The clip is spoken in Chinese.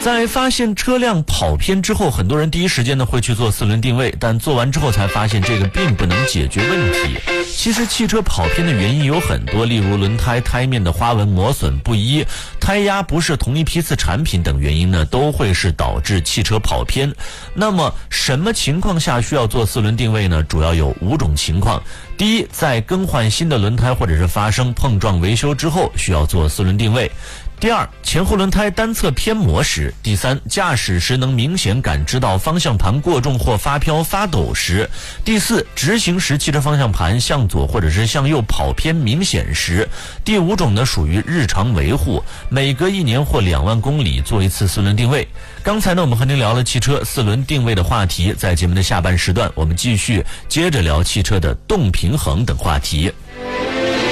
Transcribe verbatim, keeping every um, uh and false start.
在发现车辆跑偏之后，很多人第一时间呢会去做四轮定位，但做完之后才发现这个并不能解决问题。其实汽车跑偏的原因有很多，例如轮胎胎面的花纹磨损不一、胎压不是同一批次产品等原因呢，都会是导致汽车跑偏。那么什么情况下需要做四轮定位呢？主要有五种情况。第一，在更换新的轮胎或者是发生碰撞维修之后，需要做四轮定位。第二，前后轮胎单侧偏磨时；第三，驾驶时能明显感知到方向盘过重或发飘发抖时；第四，直行时汽车方向盘向左或者是向右跑偏明显时；第五种呢，属于日常维护，每隔一年或两万公里做一次四轮定位。刚才呢，我们和您聊了汽车四轮定位的话题，在节目的下半时段，我们继续接着聊汽车的动平衡等话题。